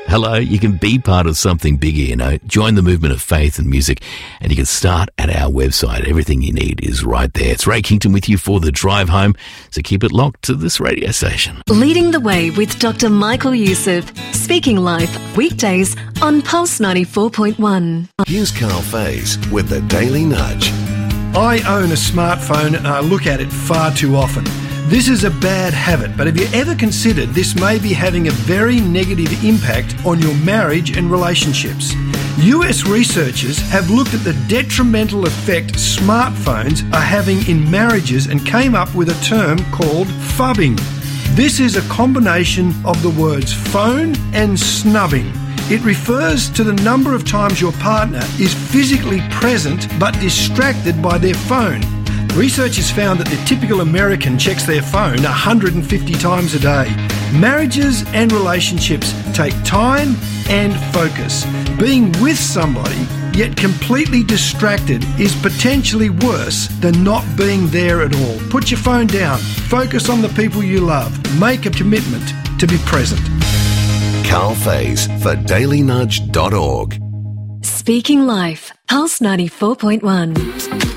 Hello, you can be part of something bigger, you know. Join the movement of faith and music, and you can start at our website. Everything you need is right there. It's Ray Kington with you for the drive home, so keep it locked to this radio station. Leading the Way with Dr. Michael Youssef. Speaking Life, weekdays on Pulse 94.1. Here's Carl Faze with the Daily Nudge. I own a smartphone and I look at it far too often. This is a bad habit, but have you ever considered this may be having a very negative impact on your marriage and relationships? US researchers have looked at the detrimental effect smartphones are having in marriages and came up with a term called phubbing. This is a combination of the words phone and snubbing. It refers to the number of times your partner is physically present but distracted by their phone. Researchers found that the typical American checks their phone 150 times a day. Marriages and relationships take time and focus. Being with somebody yet completely distracted is potentially worse than not being there at all. Put your phone down. Focus on the people you love. Make a commitment to be present. Carl Faze for dailynudge.org. Speaking Life, Pulse 94.1.